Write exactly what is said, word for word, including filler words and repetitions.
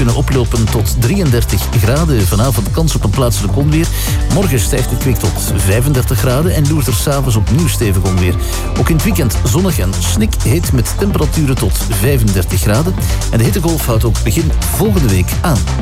kunnen oplopen tot drieëndertig graden. Vanavond kans op een plaatselijk onweer. Morgen stijgt het kwik tot vijfendertig graden en loert er s'avonds opnieuw stevig onweer. Ook in het weekend zonnig en snikheet met temperaturen tot vijfendertig graden. En de hittegolf houdt ook begin volgende week aan.